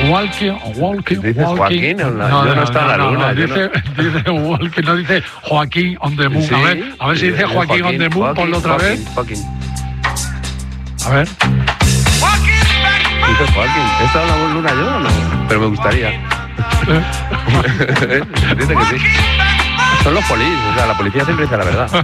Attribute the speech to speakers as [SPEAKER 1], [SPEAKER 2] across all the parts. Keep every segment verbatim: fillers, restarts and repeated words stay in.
[SPEAKER 1] walking, walking,
[SPEAKER 2] ¿Dices
[SPEAKER 1] walking.
[SPEAKER 2] Joaquín? No,
[SPEAKER 1] No,
[SPEAKER 2] yo no,
[SPEAKER 1] no,
[SPEAKER 2] estaba en la
[SPEAKER 1] no,
[SPEAKER 2] luna.
[SPEAKER 1] no, dice, no... dice walking, no dice Joaquín on the moon.
[SPEAKER 2] Sí,
[SPEAKER 1] a ver, a ver si dice Joaquín, Joaquín on the moon,
[SPEAKER 2] Joaquín,
[SPEAKER 1] ponlo otra
[SPEAKER 2] Joaquín,
[SPEAKER 1] vez.
[SPEAKER 2] Joaquín.
[SPEAKER 1] A ver.
[SPEAKER 2] Dice Joaquín. ¿He estado en la luna yo o no? Pero me gustaría. Dice que sí. Son los polis, o sea, la policía siempre dice la verdad.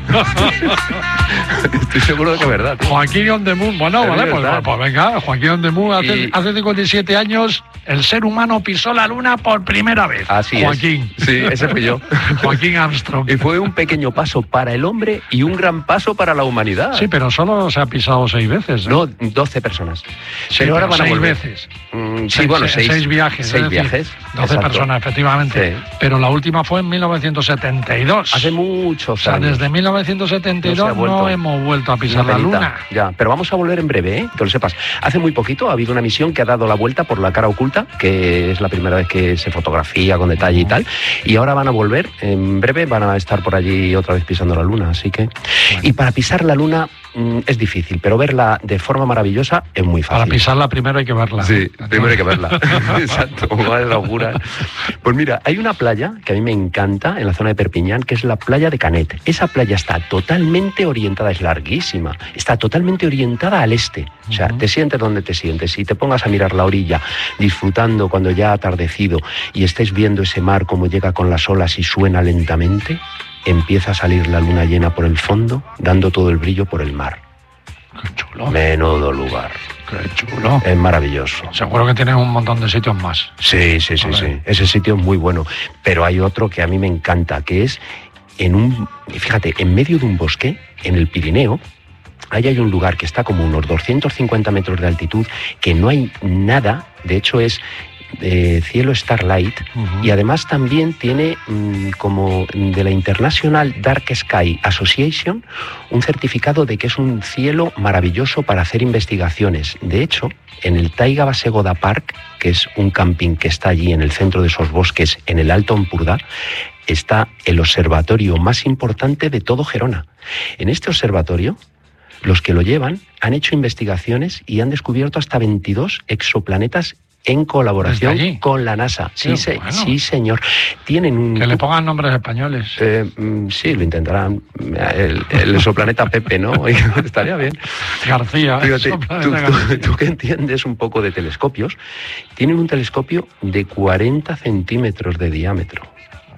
[SPEAKER 2] Estoy seguro de que es verdad, tío.
[SPEAKER 1] Joaquín on the moon, bueno,
[SPEAKER 2] Es
[SPEAKER 1] vale, pues,
[SPEAKER 2] verdad.
[SPEAKER 1] pues venga, Joaquín on the moon, hace,
[SPEAKER 2] Y-
[SPEAKER 1] hace cincuenta y siete años el ser humano pisó la luna por primera vez.
[SPEAKER 2] Así
[SPEAKER 1] Joaquín.
[SPEAKER 2] es. Sí, ese fui yo.
[SPEAKER 1] Joaquín Armstrong.
[SPEAKER 2] Y fue un pequeño paso para el hombre y un gran paso para la humanidad.
[SPEAKER 1] Sí, pero solo se ha pisado seis veces. ¿eh?
[SPEAKER 2] No, doce personas.
[SPEAKER 1] Sí,
[SPEAKER 2] pero ahora van a
[SPEAKER 1] seis
[SPEAKER 2] volver.
[SPEAKER 1] veces.
[SPEAKER 2] Mm, sí,
[SPEAKER 1] Seis-
[SPEAKER 2] bueno,
[SPEAKER 1] seis,
[SPEAKER 2] seis,
[SPEAKER 1] viajes.
[SPEAKER 2] Seis
[SPEAKER 1] es decir,
[SPEAKER 2] viajes.
[SPEAKER 1] doce
[SPEAKER 2] exacto.
[SPEAKER 1] personas, efectivamente.
[SPEAKER 2] Sí.
[SPEAKER 1] Pero la última fue en mil novecientos setenta y dos.
[SPEAKER 2] Hace muchos
[SPEAKER 1] O sea,
[SPEAKER 2] años.
[SPEAKER 1] desde mil novecientos setenta y dos
[SPEAKER 2] No se ha
[SPEAKER 1] no,
[SPEAKER 2] vuelto.
[SPEAKER 1] hemos vuelto a pisar
[SPEAKER 2] Una
[SPEAKER 1] la
[SPEAKER 2] penita.
[SPEAKER 1] luna.
[SPEAKER 2] Ya, pero vamos a volver en breve, ¿eh? Que lo sepas. Hace muy poquito ha habido una misión que ha dado la vuelta por la cara oculta, que es la primera vez que se fotografía con detalle y tal. Y ahora van a volver, en breve van a estar por allí otra vez pisando la luna, así que... Y para pisar la luna mm, es difícil, pero verla de forma maravillosa es muy fácil.
[SPEAKER 1] Para pisarla primero hay que verla.
[SPEAKER 2] Sí, primero hay que verla. Exacto, como va de la locura. Pues mira, hay una playa que a mí me encanta en la zona de Perpiñán, que es la playa de Canet. Esa playa está totalmente orientada, es larguísima, está totalmente orientada al este. O sea,
[SPEAKER 1] Ujú.
[SPEAKER 2] te sientes donde te sientes y te pongas a mirar la orilla, disfrutando cuando ya ha atardecido y estés viendo ese mar como llega con las olas y suena lentamente, empieza a salir la luna llena por el fondo, dando todo el brillo por el mar.
[SPEAKER 1] Qué chulo.
[SPEAKER 2] Menudo lugar.
[SPEAKER 1] Qué chulo.
[SPEAKER 2] Es maravilloso.
[SPEAKER 1] Seguro que tienen un montón de sitios más.
[SPEAKER 2] Sí, sí, sí,
[SPEAKER 1] A
[SPEAKER 2] sí.
[SPEAKER 1] ver.
[SPEAKER 2] Ese sitio es muy bueno. Pero hay otro que a mí me encanta, que es en un, fíjate, en medio de un bosque, en el Pirineo. Ahí hay un lugar que está como unos doscientos cincuenta metros de altitud, que no hay nada, de hecho es eh, cielo starlight,
[SPEAKER 1] Ujú.
[SPEAKER 2] y además también tiene mm, como de la International Dark Sky Association un certificado de que es un cielo maravilloso para hacer investigaciones. De hecho, en el Taiga Basegoda Park, que es un camping que está allí en el centro de esos bosques, en el Alto Empordà, está el observatorio más importante de todo Gerona. En este observatorio, los que lo llevan han hecho investigaciones y han descubierto hasta veintidós exoplanetas en colaboración
[SPEAKER 1] ¿Desde allí?
[SPEAKER 2] con la NASA. Sí,
[SPEAKER 1] Qué
[SPEAKER 2] se-
[SPEAKER 1] bueno.
[SPEAKER 2] sí, señor. Tienen un...
[SPEAKER 1] Que le pongan nombres españoles.
[SPEAKER 2] Eh, mm, sí, lo intentarán. El, el exoplaneta Pepe, ¿no? Estaría bien.
[SPEAKER 1] García.
[SPEAKER 2] Fíjate,
[SPEAKER 1] eso,
[SPEAKER 2] tú,
[SPEAKER 1] planeta
[SPEAKER 2] tú-
[SPEAKER 1] García.
[SPEAKER 2] tú que entiendes un poco de telescopios, tienen un telescopio de cuarenta centímetros de diámetro.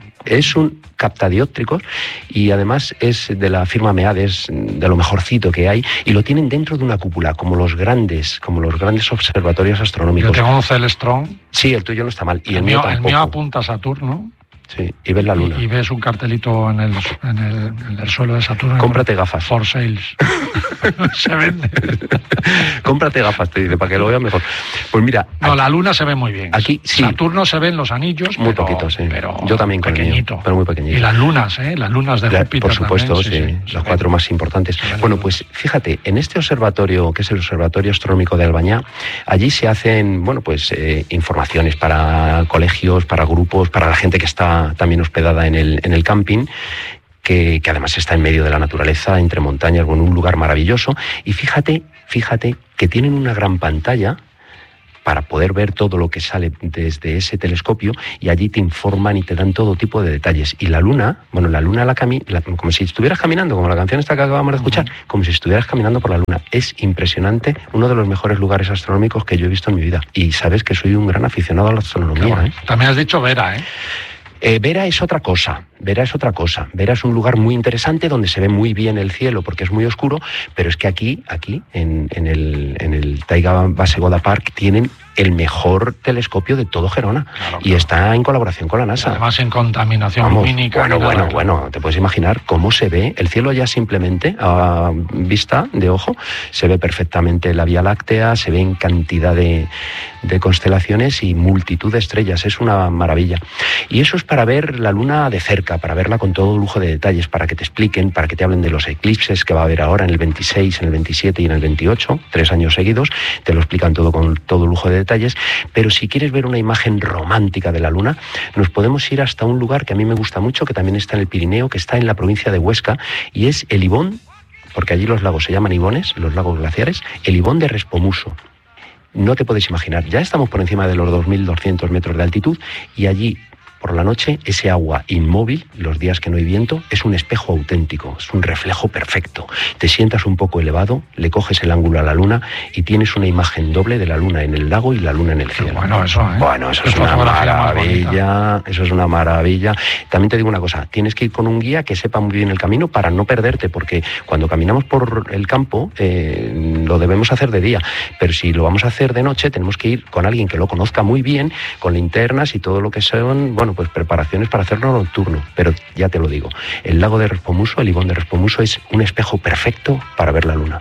[SPEAKER 2] Es un captadióptrico y además es de la firma MEAD, es de lo mejorcito que hay, y lo tienen dentro de una cúpula, como los grandes, como los grandes observatorios
[SPEAKER 1] Yo
[SPEAKER 2] astronómicos.
[SPEAKER 1] tengo un Celestron.
[SPEAKER 2] Sí, el tuyo no está mal, y el,
[SPEAKER 1] el,
[SPEAKER 2] mío
[SPEAKER 1] mío, el
[SPEAKER 2] tampoco.
[SPEAKER 1] mío apunta a Saturno.
[SPEAKER 2] Sí, y ves la luna.
[SPEAKER 1] Y, y ves un cartelito en el, en el, en el suelo de Saturno.
[SPEAKER 2] Cómprate gafas.
[SPEAKER 1] For sales. Se vende.
[SPEAKER 2] Cómprate gafas, te dice, para que lo veas mejor. Pues mira,
[SPEAKER 1] No, la luna se ve muy bien.
[SPEAKER 2] Aquí, sí.
[SPEAKER 1] Saturno se ven los anillos,
[SPEAKER 2] muy
[SPEAKER 1] pero,
[SPEAKER 2] poquito, sí.
[SPEAKER 1] pero
[SPEAKER 2] Yo también con el mío,
[SPEAKER 1] pequeñito.
[SPEAKER 2] pero muy pequeñito.
[SPEAKER 1] Y las lunas, ¿eh? Las lunas de
[SPEAKER 2] La-
[SPEAKER 1] Júpiter
[SPEAKER 2] por supuesto,
[SPEAKER 1] también,
[SPEAKER 2] sí,
[SPEAKER 1] sí, sí,
[SPEAKER 2] las
[SPEAKER 1] se
[SPEAKER 2] cuatro
[SPEAKER 1] ven.
[SPEAKER 2] más importantes.
[SPEAKER 1] Se ven
[SPEAKER 2] Bueno,
[SPEAKER 1] las
[SPEAKER 2] pues fíjate, en este observatorio, que es el Observatorio Astronómico de Albañá, allí se hacen, bueno, pues eh, informaciones para colegios, para grupos, para la gente que está también hospedada en el, en el camping, que, que además está en medio de la naturaleza, entre montañas, bueno, un lugar maravilloso. Y fíjate, fíjate que tienen una gran pantalla para poder ver todo lo que sale desde ese telescopio, y allí te informan y te dan todo tipo de detalles. Y la luna, bueno, la luna la cami la, como si estuvieras caminando, como la canción esta que acabamos de escuchar, uh-huh. como si estuvieras caminando por la luna. Es impresionante, uno de los mejores lugares astronómicos que yo he visto en mi vida. Y sabes que soy un gran aficionado a la astronomía.
[SPEAKER 1] Bueno.
[SPEAKER 2] ¿eh?
[SPEAKER 1] También has dicho Vera, ¿eh?
[SPEAKER 2] Eh, Vera es otra cosa, Vera es otra cosa. Vera es un lugar muy interesante donde se ve muy bien el cielo porque es muy oscuro, pero es que aquí, aquí en, en el, en el Taiga Basegoda Park tienen el mejor telescopio de todo Gerona, claro, y claro. está en colaboración con la NASA.
[SPEAKER 1] Además en contaminación
[SPEAKER 2] Vamos,
[SPEAKER 1] lumínica.
[SPEAKER 2] Bueno,
[SPEAKER 1] nada,
[SPEAKER 2] bueno,
[SPEAKER 1] claro.
[SPEAKER 2] bueno, te puedes imaginar cómo se ve el cielo ya simplemente a vista de ojo, se ve perfectamente la Vía Láctea, se ven cantidad de, de constelaciones y multitud de estrellas, es una maravilla. Y eso es para ver la luna de cerca, para verla con todo lujo de detalles, para que te expliquen, para que te hablen de los eclipses que va a haber ahora en el veintiséis, en el veintisiete y en el veintiocho, tres años seguidos, te lo explican todo con todo lujo de detalles. Pero si quieres ver una imagen romántica de la luna, nos podemos ir hasta un lugar que a mí me gusta mucho, que también está en el Pirineo, que está en la provincia de Huesca, y es el Ibón, porque allí los lagos se llaman ibones, los lagos glaciares, el Ibón de Respomuso. no te puedes imaginar. Ya estamos por encima de los dos mil doscientos metros de altitud y allí, por la noche, ese agua inmóvil, los días que no hay viento, es un espejo auténtico, es un reflejo perfecto. Te sientas un poco elevado, le coges el ángulo a la luna y tienes una imagen doble de la luna en el lago y la luna en el cielo.
[SPEAKER 1] Bueno, eso, ¿eh?
[SPEAKER 2] Bueno, eso es una maravilla, eso es una maravilla. También te digo una cosa, tienes que ir con un guía que sepa muy bien el camino para no perderte, porque cuando caminamos por el campo eh, lo debemos hacer de día, pero si lo vamos a hacer de noche tenemos que ir con alguien que lo conozca muy bien, con linternas y todo lo que son, bueno, pues preparaciones para hacerlo nocturno. Pero ya te lo digo, el lago de Respomuso, el Ibón de Respomuso, es un espejo perfecto para ver la luna.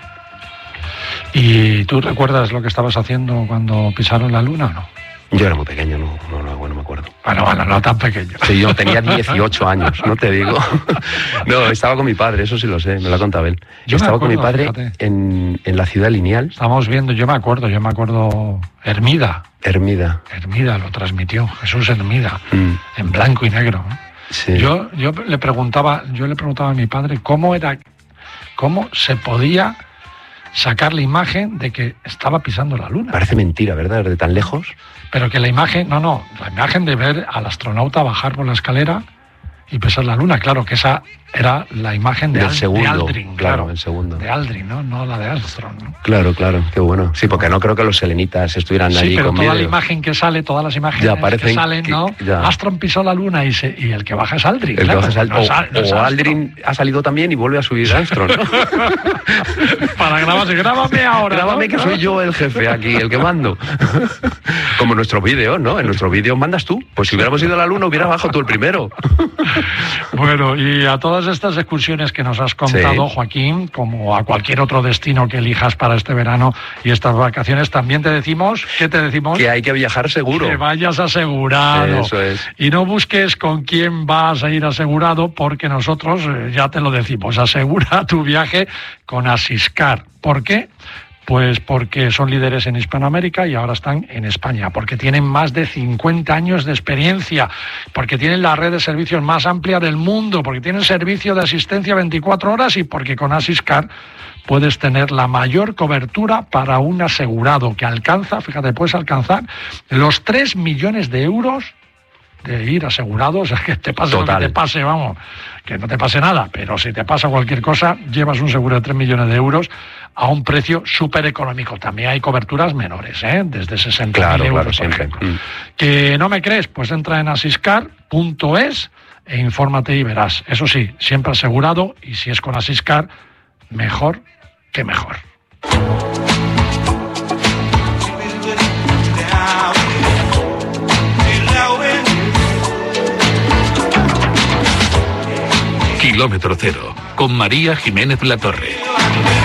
[SPEAKER 1] ¿Y tú recuerdas lo que estabas haciendo cuando pisaron la luna o no?
[SPEAKER 2] Yo era muy pequeño, no, no, no, bueno, me acuerdo.
[SPEAKER 1] Bueno, bueno, no tan pequeño.
[SPEAKER 2] Sí, yo tenía dieciocho años, no te digo. No, estaba con mi padre, eso sí lo sé, me lo ha contado él. Yo estaba acuerdo, con mi padre en, en la ciudad lineal.
[SPEAKER 1] Estamos viendo, yo me acuerdo, yo me acuerdo, Hermida.
[SPEAKER 2] Hermida.
[SPEAKER 1] Hermida lo transmitió, Jesús Hermida, mm. en blanco y negro.
[SPEAKER 2] Sí.
[SPEAKER 1] Yo, yo le preguntaba, yo le preguntaba a mi padre cómo era, cómo se podía sacar la imagen de que estaba pisando la luna.
[SPEAKER 2] Parece mentira, ¿verdad? Desde tan lejos.
[SPEAKER 1] Pero que la imagen, no, no, la imagen de ver al astronauta bajar por la escalera y pisar la luna, claro, que esa era la imagen de,
[SPEAKER 2] Del
[SPEAKER 1] Al,
[SPEAKER 2] segundo,
[SPEAKER 1] de Aldrin, claro,
[SPEAKER 2] claro, el segundo.
[SPEAKER 1] De Aldrin, ¿no? No la de Armstrong, ¿no?
[SPEAKER 2] Claro, claro, qué bueno. Sí, porque no creo que los selenitas estuvieran
[SPEAKER 1] sí,
[SPEAKER 2] allí
[SPEAKER 1] pero
[SPEAKER 2] con
[SPEAKER 1] toda
[SPEAKER 2] vídeo.
[SPEAKER 1] la imagen que sale, todas las imágenes que salen, que, ¿no? Ya. Armstrong pisó la luna y, se, y el que baja es Aldrin.
[SPEAKER 2] El
[SPEAKER 1] claro,
[SPEAKER 2] que baja es
[SPEAKER 1] no es,
[SPEAKER 2] Al,
[SPEAKER 1] no es
[SPEAKER 2] o, o Aldrin ha salido también y vuelve a subir Armstrong, ¿no?
[SPEAKER 1] Para grabarse, grábame ahora.
[SPEAKER 2] Grábame, ¿no? Que soy yo el jefe aquí, el que mando. Como en nuestros vídeos, ¿no? En nuestros vídeos mandas tú. Pues si hubiéramos ido a la luna, hubieras bajado tú el primero.
[SPEAKER 1] Bueno, y a todas estas excursiones que nos has contado, sí, Joaquín, como a cualquier otro destino que elijas para este verano y estas vacaciones, también te decimos, ¿qué te decimos?
[SPEAKER 2] Que hay que viajar seguro.
[SPEAKER 1] Que vayas asegurado.
[SPEAKER 2] Eso es.
[SPEAKER 1] Y no busques con quién vas a ir asegurado, porque nosotros, eh, ya te lo decimos, asegura tu viaje con Asiscar. ¿Por qué? Pues porque son líderes en Hispanoamérica y ahora están en España, porque tienen más de cincuenta años de experiencia, porque tienen la red de servicios más amplia del mundo, porque tienen servicio de asistencia veinticuatro horas y porque con Asiscar puedes tener la mayor cobertura para un asegurado que alcanza, fíjate, puedes alcanzar los tres millones de euros de ir asegurado, o sea, que te pase Total. Lo que te pase, vamos, que no te pase nada, pero si te pasa cualquier cosa, llevas un seguro de tres millones de euros a un precio súper económico. También hay coberturas menores, ¿eh? Desde sesenta mil claro, euros, claro, por ejemplo. Mm. ¿Que no me crees? Pues entra en asiscar punto es e infórmate y verás. Eso sí, siempre asegurado, y si es con Asiscar, mejor que mejor.
[SPEAKER 3] Kilómetro Cero, con María Jiménez Latorre.